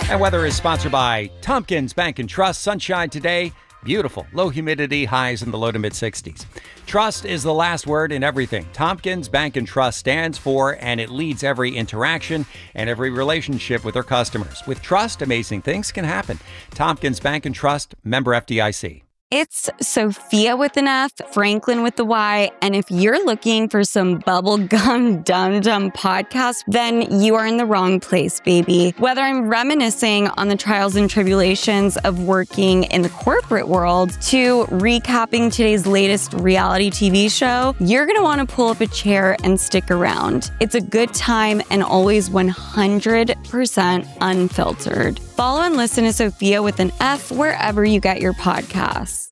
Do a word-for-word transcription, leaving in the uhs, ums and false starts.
And weather is sponsored by Tompkins Bank and Trust. Sunshine today. Beautiful. Low humidity, highs in the low to mid sixties. Trust is the last word in everything. Tompkins Bank and Trust stands for, and it leads every interaction and every relationship with their customers. With trust, amazing things can happen. Tompkins Bank and Trust, member F D I C. It's Sophia with an F, Franklin with the Y, and if you're looking for some bubblegum dum-dum podcast, then you are in the wrong place, baby. Whether I'm reminiscing on the trials and tribulations of working in the corporate world to recapping today's latest reality T V show, you're gonna wanna pull up a chair and stick around. It's a good time and always one hundred percent unfiltered. Follow and listen to Sophia with an F wherever you get your podcasts.